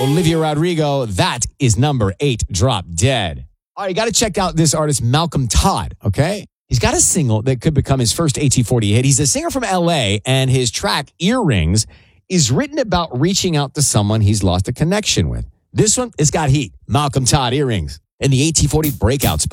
Olivia Rodrigo, that is number 8, Drop Dead. All right, you got to check out this artist, Malcolm Todd, okay? He's got a single that could become his first AT40 hit. He's a singer from LA, and his track, Earrings, is written about reaching out to someone he's lost a connection with. This one, it's got heat. Malcolm Todd, Earrings, in the AT40 breakout spot.